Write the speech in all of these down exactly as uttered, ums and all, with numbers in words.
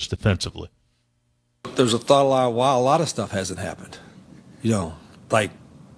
course, defensively. There's a thought a lot while a lot of stuff hasn't happened. You know, like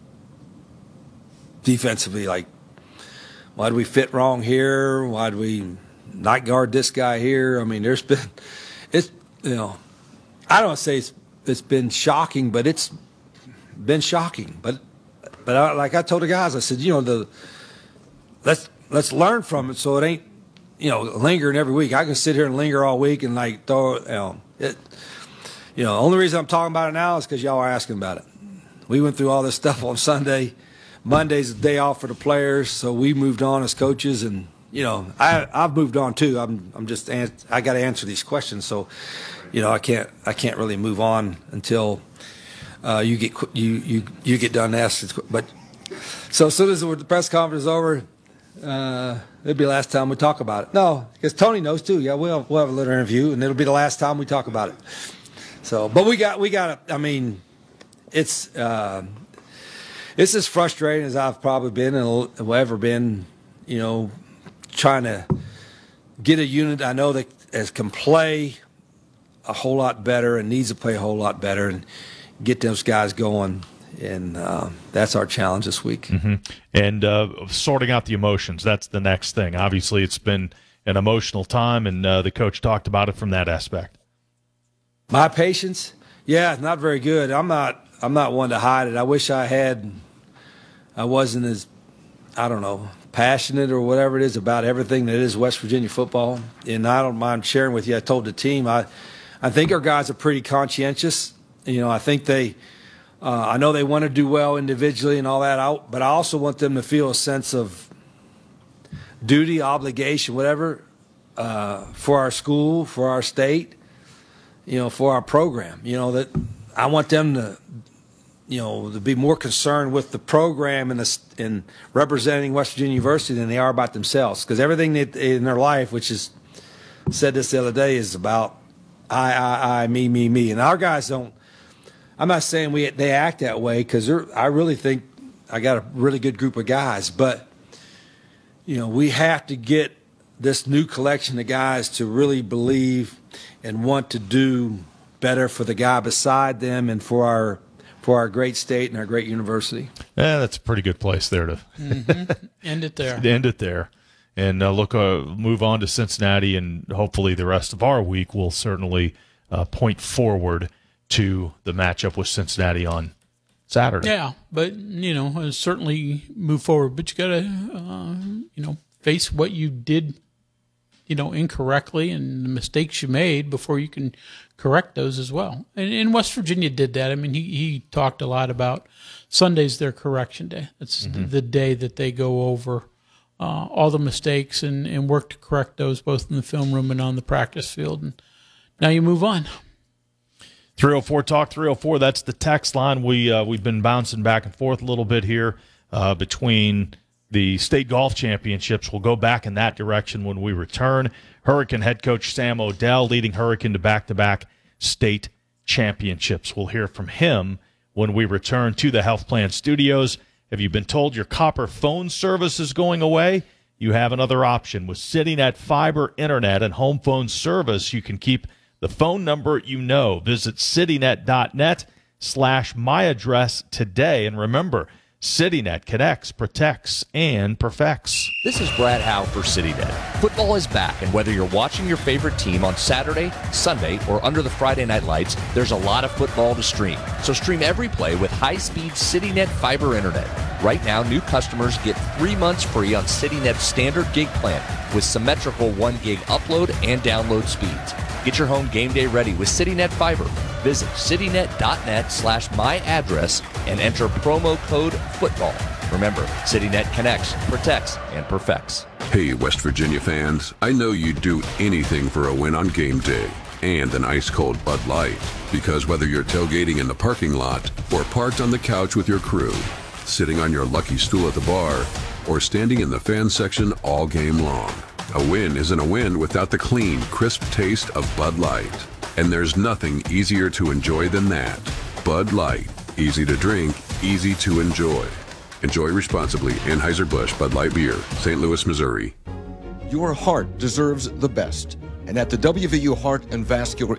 defensively, like why do we fit wrong here? Why do we not guard this guy here? I mean, there's been, it's, you know, I don't say it's, it's been shocking, but it's been shocking. But, but I, like I told the guys, I said, you know, the let's let's learn from it so it ain't, you know, lingering every week. I can sit here and linger all week and like throw, you know, it. You know, the only reason I'm talking about it now is because y'all are asking about it. We went through all this stuff on Sunday. Monday's the day off for the players, so we moved on as coaches, and you know, I I've moved on too. I'm I'm just I got to answer these questions, so you know, I can't I can't really move on until uh, you get you you you get done asking. But so as soon as the press conference is over, uh, it'll be the last time we talk about it. No, because Tony knows too. Yeah, we'll we'll have a little interview, and it'll be the last time we talk about it. So, but we got we got. I mean, it's. Uh, It's as frustrating as I've probably been and have ever been, you know, trying to get a unit I know that as can play a whole lot better and needs to play a whole lot better and get those guys going. And uh, that's our challenge this week. Mm-hmm. And uh, sorting out the emotions, that's the next thing. Obviously, it's been an emotional time, and uh, the coach talked about it from that aspect. My patience? Yeah, not very good. I'm not I'm not one to hide it. I wish I had I wasn't as, I don't know, passionate or whatever it is about everything that is West Virginia football. And I don't mind sharing with you. I told the team, I, I think our guys are pretty conscientious. You know, I think they, uh, I know they want to do well individually and all that out, but I also want them to feel a sense of duty, obligation, whatever, uh, for our school, for our state, you know, for our program. You know, that I want them to, you know, to be more concerned with the program and, the, and representing West Virginia University than they are about themselves. Because everything that, in their life, which is said this the other day, is about I, I, I, me, me, me. And our guys don't. I'm not saying we they act that way because I really think I got a really good group of guys. But you know, we have to get this new collection of guys to really believe and want to do better for the guy beside them and for our. for our great state and our great university. Yeah, that's a pretty good place there to mm-hmm. end it there. end it there. And uh, look, uh, move on to Cincinnati, and hopefully the rest of our week will certainly uh, point forward to the matchup with Cincinnati on Saturday. Yeah, but, you know, certainly move forward. But you got to, uh, you know, face what you did, you know, incorrectly and the mistakes you made before you can correct those as well. And, and West Virginia did that. I mean, he, he talked a lot about Sunday's their correction day. It's mm-hmm. the day that they go over uh, all the mistakes and, and work to correct those both in the film room and on the practice field. And now you move on. three oh four Talk three oh four, that's the text line. We, uh, we've been bouncing back and forth a little bit here uh, between the state golf championships. We'll go back in that direction when we return. Hurricane head coach Sam Odell leading Hurricane to back-to-back state championships. We'll hear from him when we return to the Health Plan Studios. Have you been told your copper phone service is going away? You have another option. With CityNet Fiber Internet and home phone service, you can keep the phone number you know. Visit citynet.net slash my address today. And remember, CityNet connects, protects, and perfects. This is Brad Howe for CityNet. Football is back, and whether you're watching your favorite team on Saturday, Sunday, or under the Friday night lights, there's a lot of football to stream. So stream every play with high-speed CityNet fiber internet. Right now, new customers get three months free on CityNet's standard gig plan with symmetrical one gig upload and download speeds. Get your home game day ready with CityNet Fiber. Visit citynet.net slash my address and enter promo code football. Remember, CityNet connects, protects, and perfects. Hey, West Virginia fans, I know you'd do anything for a win on game day and an ice-cold Bud Light. Because whether you're tailgating in the parking lot or parked on the couch with your crew, sitting on your lucky stool at the bar, or standing in the fan section all game long, a win isn't a win without the clean, crisp taste of Bud Light. And there's nothing easier to enjoy than that. Bud Light. Easy to drink, easy to enjoy. Enjoy responsibly. Anheuser-Busch Bud Light Beer, Saint Louis, Missouri. Your heart deserves the best. And at the W V U Heart and Vascular